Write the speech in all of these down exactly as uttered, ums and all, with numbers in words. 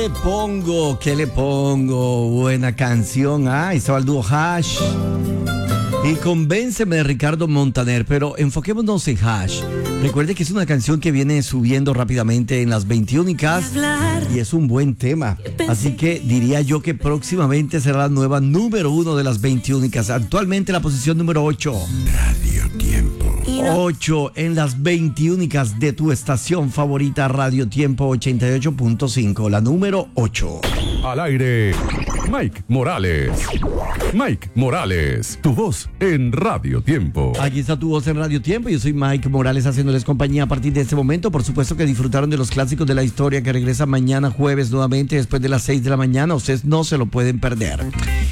le pongo? ¿Qué le pongo? Buena canción. Ah, estaba el dúo Hash. Y Convénceme de Ricardo Montaner. Pero enfoquémonos en Hash. Recuerde que es una canción que viene subiendo rápidamente en las veintiúnicas y es un buen tema. Así que diría yo que próximamente será la nueva número uno de las veintiúnicas. Actualmente la posición número ocho. Radio Tiempo. ocho en las veintiúnicas de tu estación favorita, Radio Tiempo ochenta y ocho punto cinco. La número ocho. Al aire, Mike Morales. Mike Morales, tu voz en Radio Tiempo. Aquí está tu voz en Radio Tiempo. Yo soy Mike Morales haciéndoles compañía a partir de este momento. Por supuesto que disfrutaron de los clásicos de la historia que regresa mañana jueves nuevamente después de las seis de la mañana. Ustedes no se lo pueden perder.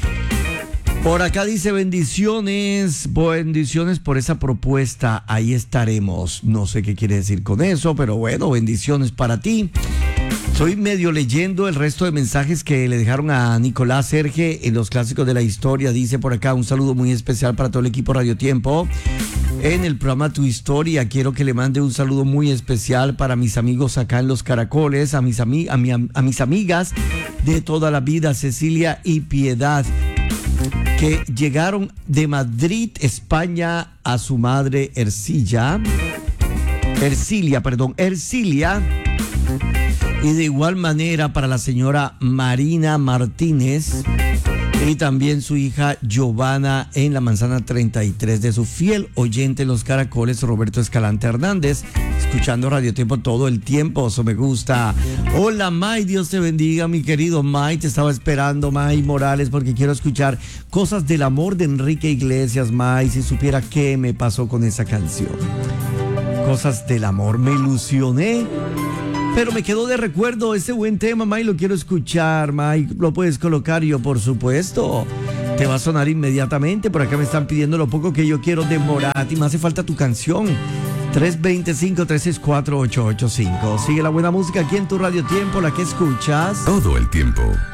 Por acá dice bendiciones, bendiciones por esa propuesta, ahí estaremos. No sé qué quiere decir con eso, pero bueno, bendiciones para ti. Estoy medio leyendo el resto de mensajes que le dejaron a Nicolás Serge en los clásicos de la historia. Dice por acá un saludo muy especial para todo el equipo Radio Tiempo. En el programa Tu Historia quiero que le mande un saludo muy especial para mis amigos acá en Los Caracoles, a mis, ami- a mi, a mis amigas de toda la vida, Cecilia y Piedad, que llegaron de Madrid, España, a su madre Ercilia, Ercilia, perdón, Ercilia. Y de igual manera para la señora Marina Martínez y también su hija Giovanna en la manzana treinta y tres, de su fiel oyente en Los Caracoles, Roberto Escalante Hernández, escuchando Radio Tiempo todo el tiempo. Eso me gusta. Hola May, Dios te bendiga, mi querido May, te estaba esperando, May Morales, porque quiero escuchar Cosas del Amor de Enrique Iglesias. May, si supiera qué me pasó con esa canción. Cosas del Amor, me ilusioné, pero me quedó de recuerdo ese buen tema, May, lo quiero escuchar, May, lo puedes colocar. Yo, por supuesto, te va a sonar inmediatamente. Por acá me están pidiendo lo poco que yo quiero de Morat y me hace falta tu canción. tres dos cinco, tres seis cuatro, ocho ocho cinco. Sigue la buena música aquí en tu Radio Tiempo, la que escuchas todo el tiempo.